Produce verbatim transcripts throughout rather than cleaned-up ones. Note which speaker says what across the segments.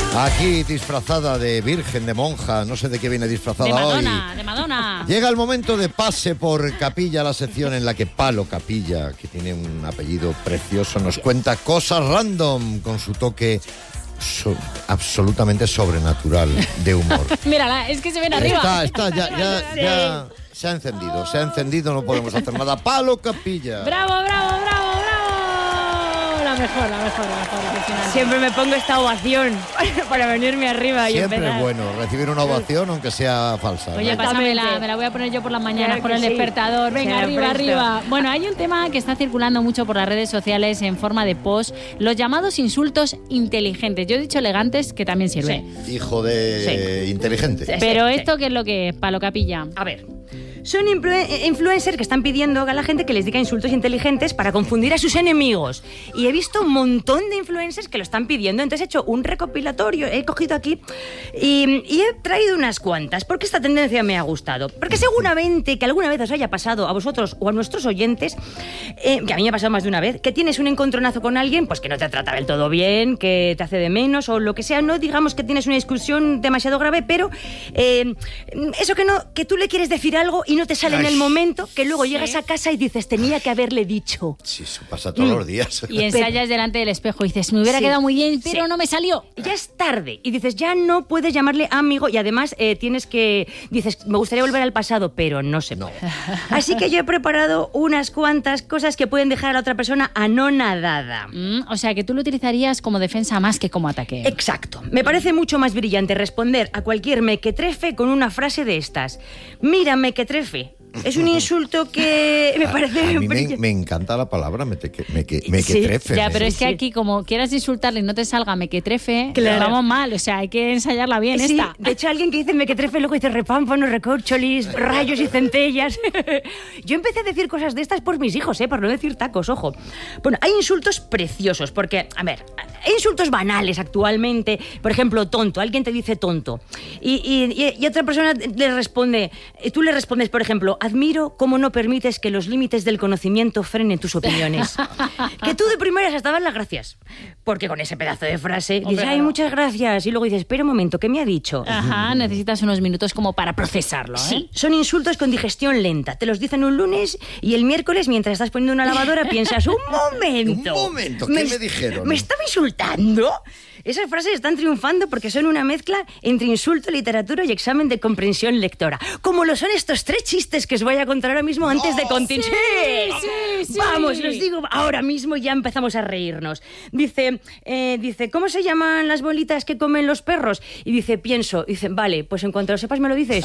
Speaker 1: Aquí disfrazada de virgen, de monja, no sé de qué viene disfrazada
Speaker 2: de Madonna,
Speaker 1: hoy.
Speaker 2: De Madonna.
Speaker 1: Llega el momento de pase por Capilla, la sección en la que Palo Capilla, que tiene un apellido precioso, nos cuenta cosas random con su toque so- absolutamente sobrenatural de humor.
Speaker 2: Mírala, es que se ven arriba.
Speaker 1: Está, está, ya, ya, ya se ha encendido, se ha encendido, no podemos hacer nada. Palo Capilla.
Speaker 2: Bravo, bravo, bravo, bravo. La mejor, la mejor, la mejor. Impresionante.
Speaker 3: Siempre me pongo esta ovación para venirme arriba y
Speaker 1: Siempre
Speaker 3: empezar.
Speaker 1: es bueno recibir una ovación, aunque sea falsa.
Speaker 2: Oye,
Speaker 1: ¿no?
Speaker 2: pásamela, me la voy a poner yo por las mañanas
Speaker 3: Claro
Speaker 2: con
Speaker 3: que
Speaker 2: el
Speaker 3: sí.
Speaker 2: despertador. Venga,
Speaker 3: Se la
Speaker 2: arriba,
Speaker 3: presto.
Speaker 2: arriba. Bueno, hay un tema que está circulando mucho por las redes sociales en forma de post, los llamados insultos inteligentes. Yo he dicho elegantes, que también sirve.
Speaker 1: Hijo de inteligente.
Speaker 3: Sí.
Speaker 2: Pero
Speaker 3: sí.
Speaker 2: esto, ¿qué es lo que es, Palo Capilla?
Speaker 3: A ver, son influ- influencers que están pidiendo a la gente que les diga insultos inteligentes para confundir a sus enemigos. Y he visto un montón de influencers que lo están pidiendo. Entonces he hecho un recopilatorio, he cogido aquí y, y he traído unas cuantas, porque esta tendencia me ha gustado. Porque seguramente que alguna vez os haya pasado a vosotros o a nuestros oyentes, eh, que a mí me ha pasado más de una vez, que tienes un encontronazo con alguien pues que no te trata del todo bien, que te hace de menos o lo que sea. No digamos que tienes una discusión demasiado grave, pero eh, eso que no, que tú le quieres decir algo y no te sale
Speaker 1: Ay.
Speaker 3: en el momento, que luego
Speaker 2: Sí.
Speaker 3: llegas a casa y dices, tenía que haberle dicho.
Speaker 1: Sí, eso pasa todos los días.
Speaker 2: Y ensayas delante del espejo y dices, me hubiera
Speaker 3: Sí.
Speaker 2: quedado muy bien, pero
Speaker 3: Sí.
Speaker 2: no me salió.
Speaker 3: Ya es tarde y dices, ya no puedes llamarle amigo y además eh, tienes que, dices, me gustaría volver al pasado, pero no se puede. Así que yo he preparado unas cuantas cosas que pueden dejar a la otra persona anonadada.
Speaker 2: Mm, o sea, que tú lo utilizarías como defensa más que como ataque.
Speaker 3: Exacto. Me parece mucho más brillante responder a cualquier mequetrefe con una frase de estas. Mira, mequetrefe. Es un insulto que me parece...
Speaker 1: A mí me,
Speaker 3: brillante.
Speaker 1: me encanta la palabra meque, meque,
Speaker 3: Sí,
Speaker 1: mequetrefe.
Speaker 2: Ya,
Speaker 1: ¿eh?
Speaker 2: pero es que
Speaker 3: Sí.
Speaker 2: aquí, como quieras insultarle y no te salga mequetrefe,
Speaker 3: Claro.
Speaker 2: vamos mal. O sea, hay que ensayarla bien
Speaker 3: Sí,
Speaker 2: esta.
Speaker 3: de hecho alguien que dice mequetrefe luego dice repámpanos, recorcholis, rayos y centellas. Yo empecé a decir cosas de estas por mis hijos, ¿eh? Por no decir tacos, ojo. Bueno, hay insultos preciosos porque, a ver, hay insultos banales actualmente. Por ejemplo, tonto. Alguien te dice tonto. Y, y, y otra persona le responde, tú le respondes, por ejemplo, admiro cómo no permites que los límites del conocimiento frenen tus opiniones. Que tú de primeras hasta das las gracias. Porque con ese pedazo de frase dices,
Speaker 2: Hombre,
Speaker 3: ay,
Speaker 2: claro.
Speaker 3: muchas gracias. Y luego dices, espera un momento, ¿qué me ha dicho?
Speaker 2: Ajá, necesitas unos minutos como para procesarlo, ¿eh?
Speaker 3: Sí, son insultos con digestión lenta. Te los dicen un lunes y el miércoles, mientras estás poniendo una lavadora, piensas, un momento.
Speaker 1: Un momento, ¿qué me dijeron?
Speaker 3: ¿Me estaba insultando? Esas frases están triunfando porque son una mezcla entre insulto, literatura y examen de comprensión lectora. Como lo son estos tres chistes que os voy a contar ahora mismo antes de continuar.
Speaker 2: sí, sí.
Speaker 3: Vamos, los digo ahora mismo y ya empezamos a reírnos. Dice, eh, dice, ¿cómo se llaman las bolitas que comen los perros? Y dice, pienso. Dice, vale, pues en cuanto lo sepas me lo dices.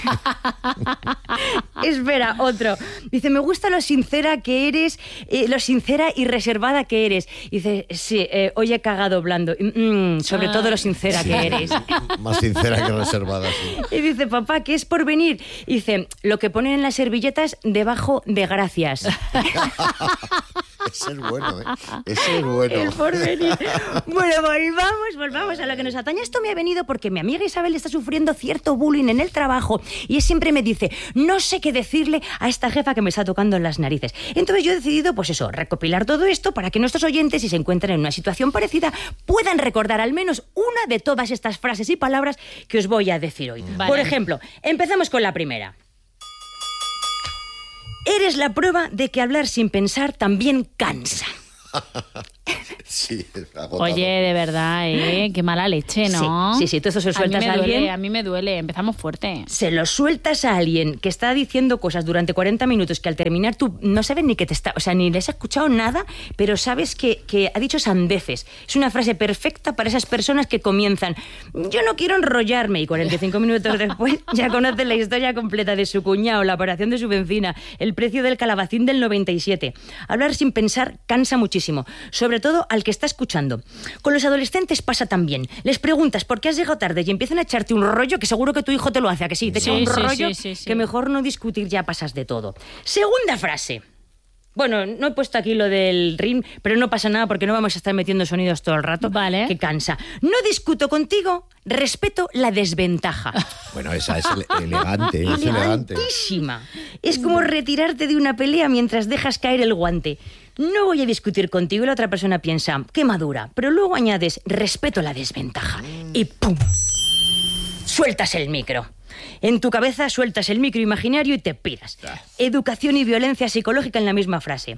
Speaker 3: Espera, otro. Dice, me gusta lo sincera que eres, eh, lo sincera y reservada que eres. Dice, sí, eh, hoy he cagado blando. Mm, sobre
Speaker 2: Ah.
Speaker 3: todo lo sincera que eres.
Speaker 1: Más sincera que reservada, sí.
Speaker 3: Y dice, papá, ¿qué es por venir? Y dice, lo que ponen en las servilletas debajo de gracias.
Speaker 1: Ese es bueno, ¿eh? Ese es bueno.
Speaker 3: El porvenir. Bueno, volvamos, volvamos a lo que nos atañe. Esto me ha venido porque mi amiga Isabel está sufriendo cierto bullying en el trabajo y ella siempre me dice, no sé qué decirle a esta jefa que me está tocando en las narices. Entonces yo he decidido, pues eso, recopilar todo esto para que nuestros oyentes, si se encuentran en una situación parecida, puedan recordar al menos una de todas estas frases y palabras que os voy a decir hoy.
Speaker 2: Vale.
Speaker 3: Por ejemplo, empezamos con la primera. Eres la prueba de que hablar sin pensar también cansa.
Speaker 1: Sí, agotado.
Speaker 2: Oye, de verdad, ¿eh? Qué mala leche, ¿no?
Speaker 3: Sí, sí, sí, tú eso se lo sueltas
Speaker 2: a, mí
Speaker 3: a
Speaker 2: me
Speaker 3: alguien.
Speaker 2: duele, a mí me duele, empezamos fuerte.
Speaker 3: Se lo sueltas a alguien que está diciendo cosas durante cuarenta minutos que al terminar tú no sabes ni que te está... O sea, ni les has escuchado nada, pero sabes que, que ha dicho sandeces. Es una frase perfecta para esas personas que comienzan yo no quiero enrollarme y cuarenta y cinco minutos después ya conocen la historia completa de su cuñado, la operación de su vecina, el precio del calabacín del noventa y siete. Hablar sin pensar cansa muchísimo, sobre todo al que está escuchando. Con los adolescentes pasa también. Les preguntas por qué has llegado tarde y empiezan a echarte un rollo que seguro que tu hijo te lo hace, ¿a que sí? Te echa
Speaker 2: Sí,
Speaker 3: un
Speaker 2: sí,
Speaker 3: rollo
Speaker 2: sí, sí, sí.
Speaker 3: que mejor no discutir, ya pasas de todo. Segunda frase. Bueno, no he puesto aquí lo del rim, pero no pasa nada porque no vamos a estar metiendo sonidos todo el rato.
Speaker 2: Vale.
Speaker 3: Que cansa. No discuto contigo, respeto la desventaja.
Speaker 1: Bueno, esa es ele- elegante, es elegante.
Speaker 3: Elegantísima. Es como retirarte de una pelea mientras dejas caer el guante. No voy a discutir contigo y la otra persona piensa, qué madura, pero luego añades, respeto la desventaja. y ¡pum! Sueltas el micro. En tu cabeza sueltas el micro imaginario y te piras. Educación y violencia psicológica en la misma frase.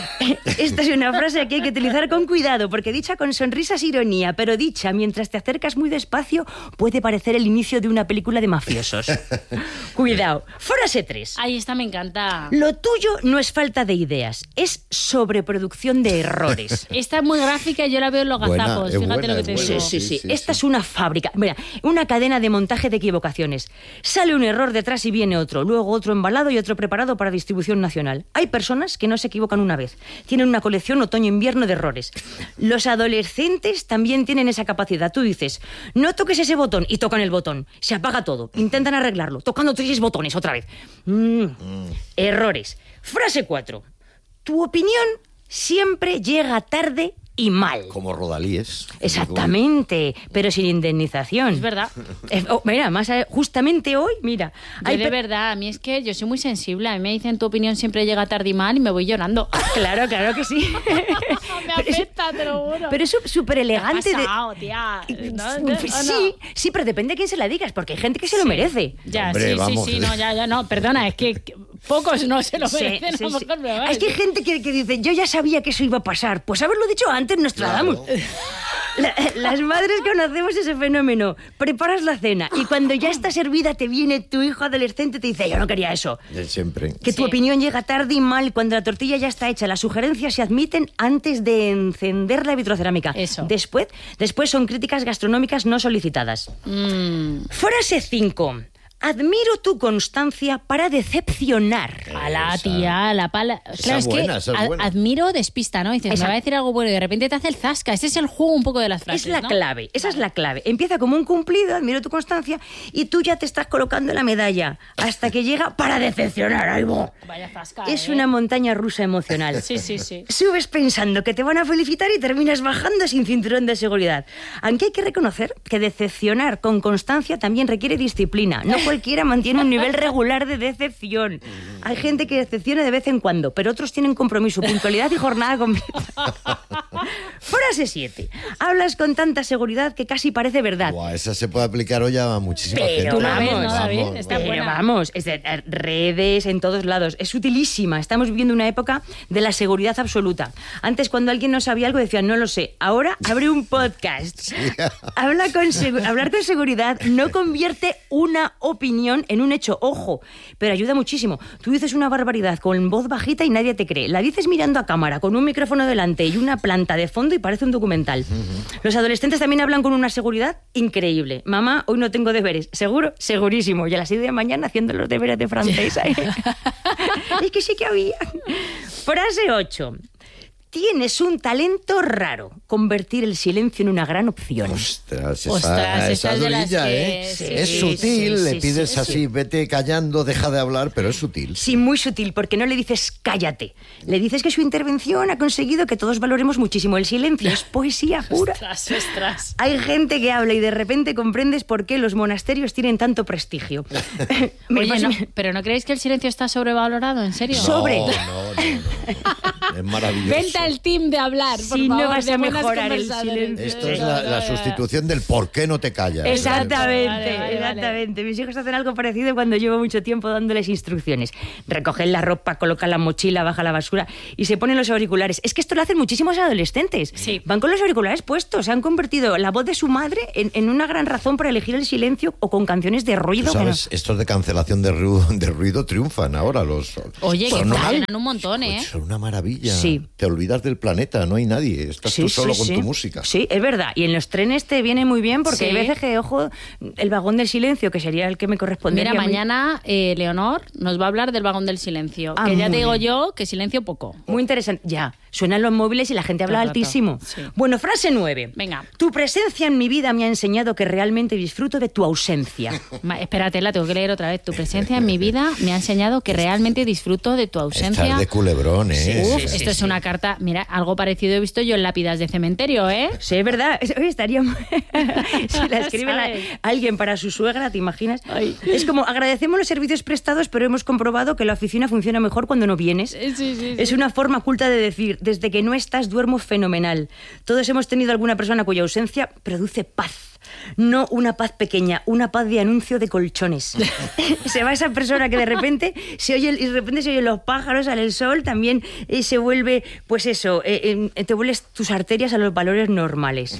Speaker 3: Esta es una frase que hay que utilizar con cuidado, porque dicha con sonrisas e ironía, pero dicha mientras te acercas muy despacio, puede parecer el inicio de una película de mafiosos. Cuidado. Frase tres.
Speaker 2: Ay, esta me encanta.
Speaker 3: Lo tuyo no es falta de ideas, es sobreproducción de errores.
Speaker 2: Esta es muy gráfica y yo la veo en los
Speaker 1: Buena,
Speaker 2: gazapos.
Speaker 1: es
Speaker 2: Fíjate
Speaker 1: buena,
Speaker 2: lo que te
Speaker 1: es
Speaker 2: digo.
Speaker 1: buena.
Speaker 3: Sí, sí, sí.
Speaker 1: Sí, sí,
Speaker 3: Esta
Speaker 1: sí.
Speaker 3: es una fábrica. Mira, una cadena de montaje de equivocaciones. Sale un error detrás y viene otro, luego otro embalado y otro preparado para distribución nacional. Hay personas que no se equivocan una vez. Tienen una colección otoño-invierno de errores. Los adolescentes también tienen esa capacidad. Tú dices, no toques ese botón, y tocan el botón. Se apaga todo. Intentan arreglarlo, tocando tres botones otra vez. Mm. Mm. Errores. Frase cuatro. Tu opinión siempre llega tarde y mal.
Speaker 1: Como Rodalíes.
Speaker 3: Exactamente, pero sin indemnización.
Speaker 2: Es verdad.
Speaker 3: Eh, oh, mira, más a- justamente hoy, mira.
Speaker 2: Yo
Speaker 3: hay
Speaker 2: de
Speaker 3: pe-
Speaker 2: verdad, a mí es que yo soy muy sensible. A mí me dicen tu opinión siempre llega tarde y mal y me voy llorando.
Speaker 3: Claro, claro que sí.
Speaker 2: me
Speaker 3: Pero es-
Speaker 2: afecta, te lo juro.
Speaker 3: Pero es sú- súper elegante.
Speaker 2: ¿Qué ha pasado, tía? No, no,
Speaker 3: Sí,
Speaker 2: no.
Speaker 3: sí, pero depende a quién se la digas, porque hay gente que se lo
Speaker 2: Sí.
Speaker 3: merece.
Speaker 2: Ya,
Speaker 1: Hombre,
Speaker 2: sí,
Speaker 1: vamos.
Speaker 2: sí, sí, no, ya, ya, no, perdona, es que que pocos no se lo
Speaker 3: Sí,
Speaker 2: merecen,
Speaker 3: sí,
Speaker 2: a lo
Speaker 3: sí.
Speaker 2: mejor me vale.
Speaker 3: Es que hay gente que, que dice, yo ya sabía que eso iba a pasar. Pues haberlo dicho antes, Nostradamus.
Speaker 1: Claro.
Speaker 3: La- las madres conocemos ese fenómeno. Preparas la cena y cuando ya está servida te viene tu hijo adolescente y te dice, yo no quería eso.
Speaker 1: De siempre.
Speaker 3: Que tu
Speaker 2: Sí.
Speaker 3: opinión llega tarde y mal cuando la tortilla ya está hecha. Las sugerencias se admiten antes de encender la vitrocerámica.
Speaker 2: Eso.
Speaker 3: Después, después son críticas gastronómicas no solicitadas.
Speaker 2: Mm,
Speaker 3: Frase cinco. Admiro tu constancia para decepcionar.
Speaker 2: a la
Speaker 1: Esa-
Speaker 2: tía, la pala.
Speaker 1: esa
Speaker 2: Claro,
Speaker 1: es
Speaker 2: es
Speaker 1: buena,
Speaker 2: que
Speaker 1: esa es
Speaker 2: a-
Speaker 1: buena.
Speaker 2: admiro despista, ¿no? Dices,
Speaker 3: Esa-
Speaker 2: me va a decir algo bueno y de repente te hace el zasca. Ese es el juego un poco de las frases,
Speaker 3: Es la
Speaker 2: ¿no?
Speaker 3: clave, esa es la clave. Empieza como un cumplido, admiro tu constancia, y tú ya te estás colocando la medalla hasta que llega para decepcionar. ¡Ay, bo!
Speaker 2: Vaya zasca,
Speaker 3: Es
Speaker 2: ¿eh?
Speaker 3: una montaña rusa emocional.
Speaker 2: Sí, sí, sí.
Speaker 3: Subes pensando que te van a felicitar y terminas bajando sin cinturón de seguridad. Aunque hay que reconocer que decepcionar con constancia también requiere disciplina. No cualquiera mantiene un nivel regular de decepción. Hay gente que decepciona de vez en cuando, pero otros tienen compromiso, puntualidad y jornada completa. Frase siete. Hablas con tanta seguridad que casi parece verdad.
Speaker 1: Buah, esa se puede aplicar hoy a muchísima
Speaker 3: Pero
Speaker 1: gente.
Speaker 2: Tú la ves,
Speaker 3: vamos,
Speaker 2: ¿no, David?
Speaker 1: vamos,
Speaker 2: Está
Speaker 1: vamos.
Speaker 3: Pero
Speaker 2: buena.
Speaker 3: vamos, es de, eh, redes en todos lados. Es utilísima. Estamos viviendo una época de la seguridad absoluta. Antes, cuando alguien no sabía algo, decían, no lo sé. Ahora abre un podcast. Habla con segu- hablar con seguridad no convierte una opinión en un hecho. Ojo, pero ayuda muchísimo. Tú dices una barbaridad con voz bajita y nadie te cree. La dices mirando a cámara, con un micrófono delante y una planta de fondo y parece un documental. Los adolescentes también hablan con una seguridad increíble. Mamá, hoy no tengo deberes. ¿Seguro? Segurísimo. Y a las seis de la mañana haciendo los deberes de francés. ¿eh? Es que sí que había. Frase ocho. Tienes un talento raro. Convertir el silencio en una gran opción.
Speaker 1: Ostras, esa,
Speaker 2: Ostras,
Speaker 1: esa
Speaker 2: esa es de las
Speaker 1: durilla,
Speaker 2: que-
Speaker 1: ¿eh?
Speaker 2: sí,
Speaker 1: es
Speaker 3: sí,
Speaker 1: sutil,
Speaker 3: sí,
Speaker 1: le
Speaker 3: sí,
Speaker 1: pides
Speaker 3: sí,
Speaker 1: así,
Speaker 3: sí.
Speaker 1: vete callando, deja de hablar, pero es sutil.
Speaker 3: Sí, muy sutil, porque no le dices cállate. Le dices que su intervención ha conseguido que todos valoremos muchísimo el silencio. Es poesía pura.
Speaker 2: Ostras, ostras.
Speaker 3: Hay gente que habla y de repente comprendes por qué los monasterios tienen tanto prestigio. Me
Speaker 2: Oye,
Speaker 3: pasa-
Speaker 2: no, pero ¿no creéis que el silencio está sobrevalorado? ¿En serio?
Speaker 3: Sobre.
Speaker 1: No, no, no, no. Es maravilloso.
Speaker 2: Venta al team de hablar, por
Speaker 3: Si no
Speaker 2: favor,
Speaker 3: vas
Speaker 2: de
Speaker 3: a
Speaker 2: buenas
Speaker 3: mejorar el
Speaker 2: conversaciones.
Speaker 3: silencio.
Speaker 1: Esto es
Speaker 2: No,
Speaker 1: la,
Speaker 2: no,
Speaker 1: la
Speaker 2: no.
Speaker 1: sustitución del por qué no te callas.
Speaker 3: Exactamente,
Speaker 2: Vale, vale, vale.
Speaker 3: exactamente. Mis hijos hacen algo parecido cuando llevo mucho tiempo dándoles instrucciones. Recogen la ropa, colocan la mochila, baja la basura y se ponen los auriculares. Es que esto lo hacen muchísimos adolescentes.
Speaker 2: Sí.
Speaker 3: Van con los auriculares puestos, se han convertido la voz de su madre en, en una gran razón para elegir el silencio o con canciones de
Speaker 1: Tú
Speaker 3: ruido. que no-
Speaker 1: sabes, estos de cancelación de ruido, de ruido triunfan ahora los.
Speaker 2: Oye, que
Speaker 1: Son una-
Speaker 2: funcionan un montón, ¿eh?
Speaker 1: Pues son una maravilla.
Speaker 3: Sí.
Speaker 1: Te olvidas del planeta, no hay nadie. Estás
Speaker 3: Sí,
Speaker 1: tú solo
Speaker 3: sí,
Speaker 1: con
Speaker 3: sí.
Speaker 1: tu música.
Speaker 3: Sí, es verdad. Y en los trenes te viene muy bien porque
Speaker 2: Sí.
Speaker 3: hay veces que, ojo, el vagón del silencio, que sería el que me correspondería.
Speaker 2: Mira,
Speaker 3: a mí.
Speaker 2: mañana eh, Leonor nos va a hablar del vagón del silencio.
Speaker 3: Ah,
Speaker 2: que ya
Speaker 3: muy
Speaker 2: te digo
Speaker 3: bien.
Speaker 2: yo que silencio poco.
Speaker 3: Muy interesante. Ya, suenan los móviles y la gente habla
Speaker 2: Todo el rato,
Speaker 3: altísimo.
Speaker 2: sí.
Speaker 3: Bueno, frase nueve.
Speaker 2: Venga.
Speaker 3: Tu presencia en mi vida me ha enseñado que realmente disfruto de tu ausencia.
Speaker 2: Ma- espérate, la tengo que leer otra vez. Tu presencia en mi vida me ha enseñado que realmente disfruto de tu ausencia.
Speaker 1: Estás de culebrón, ¿eh?
Speaker 2: Uf,
Speaker 3: sí,
Speaker 2: esto es una carta. Mira, algo parecido he visto yo en lápidas de cementerio, ¿eh?
Speaker 3: Sí, es verdad. Es- Oye, estaría... muy- si la escribe la-
Speaker 2: ¿Sabes?
Speaker 3: alguien para su suegra, ¿te imaginas? Es como, agradecemos los servicios prestados, pero hemos comprobado que la oficina funciona mejor cuando no vienes.
Speaker 2: Sí, sí, sí.
Speaker 3: Es una forma culta de decir, desde que no estás duermo fenomenal. Todos hemos tenido alguna persona cuya ausencia produce paz. No una paz pequeña, una paz de anuncio de colchones. Se va esa persona que de repente se oye, y de repente se oyen los pájaros, sale el sol, también eh, se vuelve, pues eso, eh, eh, te vuelves tus arterias a los valores normales.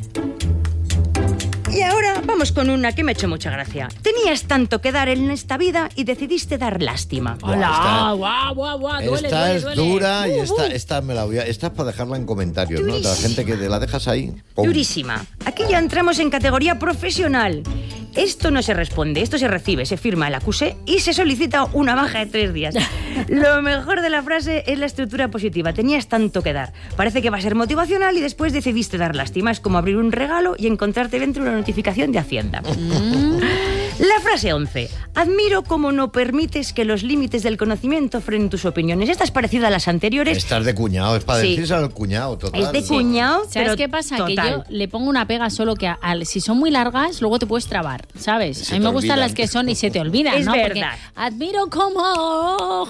Speaker 3: Y ahora vamos con una que me ha hecho mucha gracia. Tenías tanto que dar en esta vida y decidiste dar lástima.
Speaker 2: Hola, guau, guau, guau, duele,
Speaker 1: Esta
Speaker 2: duele,
Speaker 1: es
Speaker 2: duele.
Speaker 1: dura y
Speaker 2: Uh,
Speaker 1: esta,
Speaker 2: uh.
Speaker 1: esta me la voy a, esta es para dejarla en comentarios, ¿no? De la
Speaker 3: Durísima.
Speaker 1: gente que te la dejas ahí. ¡Pum!
Speaker 3: Durísima. Aquí ya entramos en categoría profesional. Esto no se responde, esto se recibe, se firma el acusé y se solicita una baja de tres días. Lo mejor de la frase es la estructura positiva. Tenías tanto que dar. Parece que va a ser motivacional y después decidiste dar lástima. Es como abrir un regalo y encontrarte dentro una notificación de Hacienda. Mm. La frase once. Admiro cómo no permites que los límites del conocimiento frenen tus opiniones. Esta es parecida a las anteriores.
Speaker 1: Estás de cuñado, es para
Speaker 3: Sí.
Speaker 1: decirse al cuñado, total.
Speaker 3: Es de cuñado,
Speaker 2: ¿Sabes
Speaker 3: pero
Speaker 2: qué pasa?
Speaker 3: total.
Speaker 2: Que yo le pongo una pega solo que a- al- si son muy largas, luego te puedes trabar, ¿sabes?
Speaker 1: Se
Speaker 2: a mí me
Speaker 1: te
Speaker 2: gustan
Speaker 1: olvidan.
Speaker 2: las que son y se te olvidan,
Speaker 3: Es
Speaker 2: ¿no?
Speaker 3: verdad.
Speaker 2: Porque admiro cómo...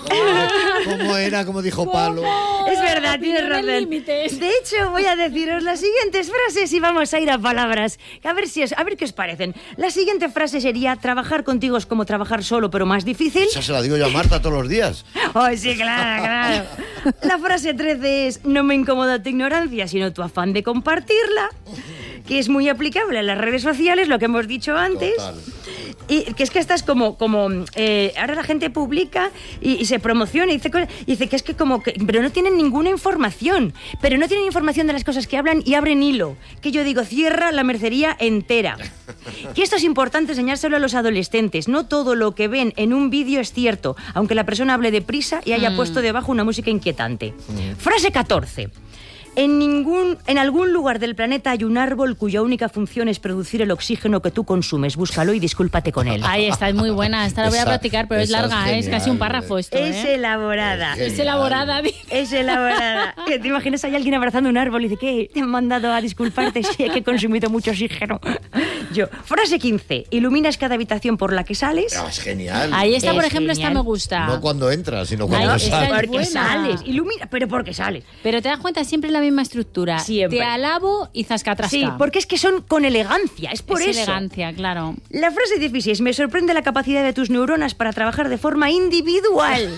Speaker 1: ¿Cómo era? Como dijo Palo.
Speaker 3: Es verdad, tienes
Speaker 2: Opiniones
Speaker 3: razón.
Speaker 2: límites.
Speaker 3: De hecho, voy a deciros las siguientes frases y vamos a ir a palabras. A ver si os, a ver qué os parecen. La siguiente frase sería: trabajar contigo es como trabajar solo, pero más difícil.
Speaker 1: Esa se la digo yo a Marta todos los días.
Speaker 3: Oh, sí, claro, claro. La frase trece es: no me incomoda tu ignorancia, sino tu afán de compartirla, que es muy aplicable a las redes sociales, lo que hemos dicho antes.
Speaker 1: Total.
Speaker 3: Y que es que estás como, como eh, ahora la gente publica y, y se promociona y dice, cosas, y dice que es que como que, pero no tienen ninguna información, pero no tienen información de las cosas que hablan y abren hilo. Que yo digo, cierra la mercería entera. Que esto es importante enseñárselo a los adolescentes. No todo lo que ven en un vídeo es cierto, aunque la persona hable deprisa y haya
Speaker 2: Mm.
Speaker 3: puesto debajo una música inquietante. Frase catorce. En, ningún, en algún lugar del planeta hay un árbol cuya única función es producir el oxígeno que tú consumes. Búscalo y discúlpate con él.
Speaker 2: Ahí está, es muy buena. Esta la voy a
Speaker 1: Esa-
Speaker 2: practicar, pero es
Speaker 1: esa es
Speaker 2: larga, ¿eh? Es
Speaker 1: genial,
Speaker 2: casi un párrafo esto,
Speaker 3: Es
Speaker 2: ¿eh?
Speaker 3: elaborada.
Speaker 1: Es
Speaker 2: Es elaborada, di-
Speaker 3: Es elaborada. Que ¿Te imaginas ahí alguien abrazando un árbol y dice que te han mandado a disculparte si es que he consumido mucho oxígeno? Yo. Frase quince. Iluminas cada habitación por la que sales.
Speaker 1: Ah, es genial.
Speaker 2: Ahí está, por
Speaker 3: Es
Speaker 2: ejemplo, esta
Speaker 3: genial.
Speaker 2: me gusta.
Speaker 1: No cuando entras, sino
Speaker 2: Ahí
Speaker 1: cuando
Speaker 2: está
Speaker 1: sales.
Speaker 2: el-
Speaker 3: Porque
Speaker 2: buena.
Speaker 3: sales. Ilumina, pero porque sales.
Speaker 2: Pero te das cuenta, siempre la misma estructura.
Speaker 3: Siempre.
Speaker 2: Te alabo y zascatrasca.
Speaker 3: Sí, porque es que son con elegancia. Es por
Speaker 2: es
Speaker 3: eso.
Speaker 2: elegancia, claro.
Speaker 3: La frase dieciséis. Me sorprende la capacidad de tus neuronas para trabajar de forma individual.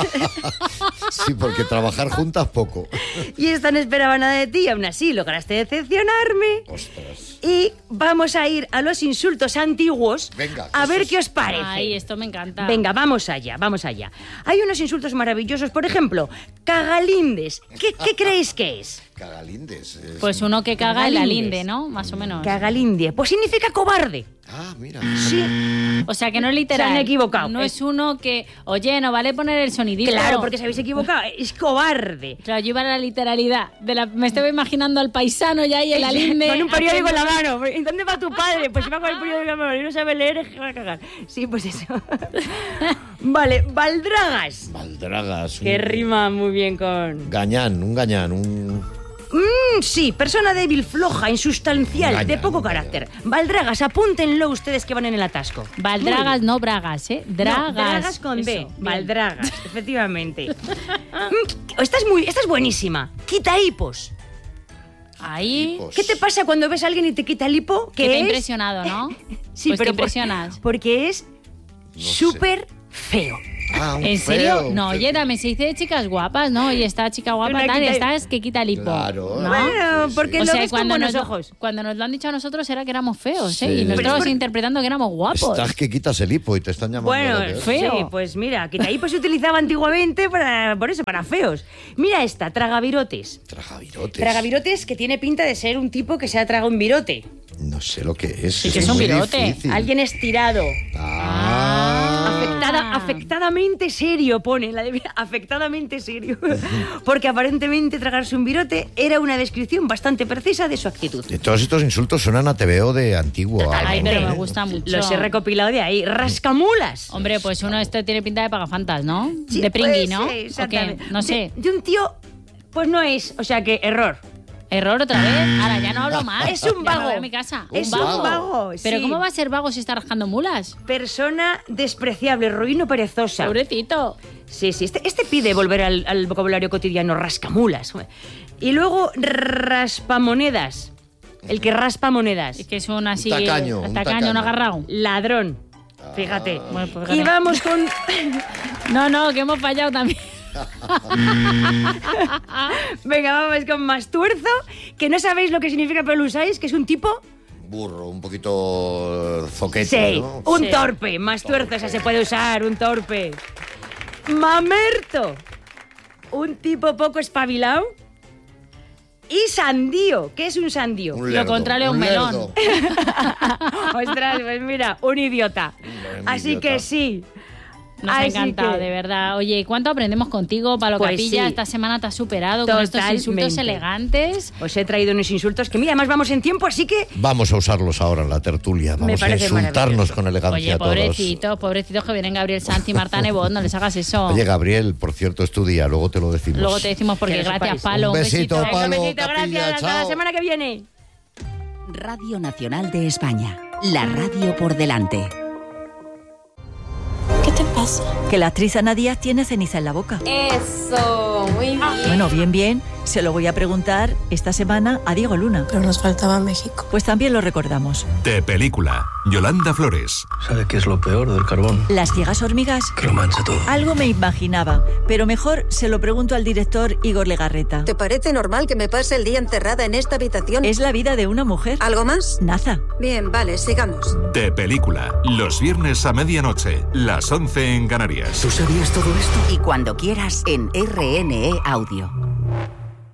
Speaker 1: Sí, porque trabajar juntas poco.
Speaker 3: Y esta no esperaba nada de ti y aún así lograste decepcionarme.
Speaker 1: Ostras.
Speaker 3: Y vamos a ir a los insultos antiguos.
Speaker 1: Venga,
Speaker 3: a
Speaker 1: eso
Speaker 3: ver
Speaker 1: es-
Speaker 3: qué os parece.
Speaker 2: Ay, esto me encanta.
Speaker 3: Venga, vamos allá, vamos allá. Hay unos insultos maravillosos, por ejemplo, cagalindes. ¿Qué, qué creéis que es?
Speaker 1: Cagalindes. es-
Speaker 2: Pues uno que caga en la
Speaker 3: Cagalíndes.
Speaker 2: linde, ¿no? Más o menos.
Speaker 3: Cagalindie. Pues significa cobarde.
Speaker 1: Ah, mira.
Speaker 3: Sí.
Speaker 2: O sea, que no es literal.
Speaker 3: Se han equivocado.
Speaker 2: No
Speaker 3: Es-
Speaker 2: es uno que, oye, no vale poner el sonidito.
Speaker 3: Claro, porque se habéis equivocado. Es cobarde.
Speaker 2: Claro, yo iba a la literalidad. De la, me estaba imaginando al paisano ya y el alinde.
Speaker 3: Con un periódico en la
Speaker 2: haciendo-
Speaker 3: mano. ¿Y dónde va tu padre? Pues va con el periódico en la mano y no sabe leer, es que va a cagar. Sí, pues eso. Vale, baldragas.
Speaker 1: Valdragas.
Speaker 3: Que
Speaker 1: un
Speaker 3: rima muy bien con...
Speaker 1: Gañán, un gañán, un...
Speaker 3: Mm, sí, persona débil, floja, insustancial,
Speaker 1: Engaña,
Speaker 3: de poco
Speaker 1: engaña.
Speaker 3: carácter. Baldragas, apúntenlo ustedes que van en el atasco.
Speaker 2: Valdragas, no bragas, ¿eh? Dragas.
Speaker 3: No, dragas con
Speaker 2: Eso,
Speaker 3: B.
Speaker 2: bien.
Speaker 3: Valdragas, efectivamente. Mm, esta, es muy, esta es buenísima. Quita hipos.
Speaker 2: Ahí.
Speaker 1: Hipos.
Speaker 3: ¿Qué te pasa cuando ves a alguien y te quita el hipo?
Speaker 2: Que
Speaker 3: ¿Qué
Speaker 2: te ha
Speaker 3: es?
Speaker 2: impresionado, ¿no?
Speaker 3: Sí,
Speaker 2: Pues te
Speaker 3: pero por-
Speaker 2: impresionas.
Speaker 3: porque es
Speaker 1: No sé.
Speaker 3: súper feo.
Speaker 1: Ah, un
Speaker 2: ¿En serio?
Speaker 1: feo,
Speaker 2: No,
Speaker 1: un
Speaker 2: oye,
Speaker 1: feo.
Speaker 2: también se dice de chicas guapas, ¿no? Y esta chica guapa
Speaker 3: Una
Speaker 2: tal,
Speaker 3: quita-
Speaker 2: esta es que quita el hipo.
Speaker 1: Claro.
Speaker 2: ¿no?
Speaker 3: Bueno,
Speaker 1: Sí, sí.
Speaker 3: porque
Speaker 2: O
Speaker 3: lo
Speaker 2: sea,
Speaker 3: ves con
Speaker 2: cuando
Speaker 3: buenos
Speaker 2: nos,
Speaker 3: ojos.
Speaker 2: cuando nos lo han dicho a nosotros era que éramos feos, ¿eh?
Speaker 1: Sí.
Speaker 2: Y
Speaker 1: Pero
Speaker 2: nosotros
Speaker 3: es por-
Speaker 2: interpretando que éramos guapos.
Speaker 1: Estás que quitas el hipo y te están llamando
Speaker 3: Bueno,
Speaker 1: lo que es.
Speaker 2: feo.
Speaker 3: sí, pues mira, quita hipos se utilizaba antiguamente para, por eso, para feos. Mira esta, tragavirotes.
Speaker 1: Tragavirotes.
Speaker 3: Tragavirotes que tiene pinta de ser un tipo que se ha tragado un virote.
Speaker 1: No sé lo que es.
Speaker 2: Sí, que es un
Speaker 1: muy
Speaker 2: virote.
Speaker 1: difícil.
Speaker 3: Alguien estirado.
Speaker 1: Ah.
Speaker 3: Afectada, afectadamente serio, pone. La de, afectadamente serio. Porque aparentemente tragarse un virote era una descripción bastante precisa de su actitud.
Speaker 1: De todos estos insultos suenan a T V O de antiguo.
Speaker 2: Ay,
Speaker 3: Totalmente.
Speaker 2: pero me gusta mucho.
Speaker 3: Los he recopilado de ahí. Rascamulas.
Speaker 2: Hombre, pues uno este tiene pinta de pagafantas, ¿no?
Speaker 3: Sí,
Speaker 2: de pringui,
Speaker 3: pues,
Speaker 2: ¿no?
Speaker 3: sí,
Speaker 2: ¿O qué?
Speaker 3: exactamente.
Speaker 2: No sé.
Speaker 3: De, de un tío, pues no es. O sea que error.
Speaker 2: Error otra vez. Ahora ya no hablo más.
Speaker 3: Es un
Speaker 2: Ya me
Speaker 3: vago.
Speaker 2: voy a mi casa.
Speaker 3: Es
Speaker 1: Un
Speaker 3: un
Speaker 1: vago.
Speaker 3: vago.
Speaker 2: Pero
Speaker 3: sí.
Speaker 2: ¿cómo va a ser vago si está rascando mulas?
Speaker 3: Persona despreciable, ruino, perezosa.
Speaker 2: Pobrecito.
Speaker 3: Sí, sí. Este, este pide volver al, al vocabulario cotidiano, rascamulas. Y luego, raspamonedas. El que raspa monedas.
Speaker 2: Es que es un así...
Speaker 1: Un tacaño, un
Speaker 2: tacaño,
Speaker 1: tacaño.
Speaker 2: no agarrado.
Speaker 3: Ladrón. Fíjate.
Speaker 2: Bueno, pues
Speaker 3: Y
Speaker 2: fíjate.
Speaker 3: vamos con...
Speaker 2: No, no, que hemos fallado también.
Speaker 3: Venga, vamos con Mastuerzo, que no sabéis lo que significa, pero lo usáis, que es un tipo...
Speaker 1: Burro, un poquito zoquete,
Speaker 3: Sí,
Speaker 1: ¿no?
Speaker 3: un
Speaker 2: Sí.
Speaker 3: torpe. Mastuerzo, o sea, se puede usar, un torpe. Mamerto, un tipo poco espabilado. Y sandío, ¿qué es un sandío?
Speaker 1: Un
Speaker 2: Lo
Speaker 1: lerdo,
Speaker 2: contrario a un melón.
Speaker 1: lerdo.
Speaker 3: Ostras, pues mira, un idiota.
Speaker 1: Un
Speaker 3: Así
Speaker 1: idiota.
Speaker 3: que sí.
Speaker 2: Nos ha
Speaker 3: Así
Speaker 2: encantado,
Speaker 3: que-
Speaker 2: de verdad. Oye, ¿cuánto aprendemos contigo, Palo
Speaker 3: Pues
Speaker 2: Capilla?
Speaker 3: sí.
Speaker 2: Esta semana te has superado con estos insultos
Speaker 3: Totalmente.
Speaker 2: elegantes.
Speaker 3: Os he traído unos insultos que, mira, además vamos en tiempo, así que...
Speaker 1: Vamos a usarlos ahora en la tertulia. Vamos a
Speaker 3: parece
Speaker 1: insultarnos
Speaker 3: maravilloso.
Speaker 1: con elegancia
Speaker 2: Oye,
Speaker 1: a todos.
Speaker 2: pobrecitos, pobrecitos que vienen Gabriel Sanz y Marta Nebot, no les hagas eso.
Speaker 1: Oye, Gabriel, por cierto, es tu día, luego te lo decimos.
Speaker 2: Luego te decimos porque
Speaker 3: Que lo
Speaker 2: gracias,
Speaker 3: sepáis.
Speaker 2: Palo.
Speaker 1: Un
Speaker 2: Un
Speaker 1: besito,
Speaker 2: besito.
Speaker 1: Palo.
Speaker 3: Venga, besito,
Speaker 1: Capilla,
Speaker 3: gracias, hasta la
Speaker 1: chao.
Speaker 3: semana que viene.
Speaker 4: Radio Nacional de España. La radio por delante.
Speaker 5: ¿Qué te pasa?
Speaker 6: Que la actriz Ana Díaz tiene ceniza en la boca.
Speaker 5: Eso, muy bien.
Speaker 6: Bueno, bien, bien. Se lo voy a preguntar esta semana a Diego Luna.
Speaker 5: Pero nos faltaba México.
Speaker 6: Pues también lo recordamos.
Speaker 7: De película, Yolanda Flores.
Speaker 8: ¿Sabe qué es lo peor del carbón?
Speaker 6: Las ciegas hormigas.
Speaker 8: Que lo mancha todo.
Speaker 6: Algo me imaginaba, pero mejor se lo pregunto al director Igor Legarreta.
Speaker 9: ¿Te parece normal que me pase el día encerrada en esta habitación?
Speaker 6: Es la vida de una mujer.
Speaker 9: ¿Algo más?
Speaker 6: Naza.
Speaker 9: Bien, vale, sigamos.
Speaker 7: De película, los viernes a medianoche, las once en Canarias.
Speaker 8: ¿Tú sabías todo esto?
Speaker 4: Y cuando quieras en R N E Audio.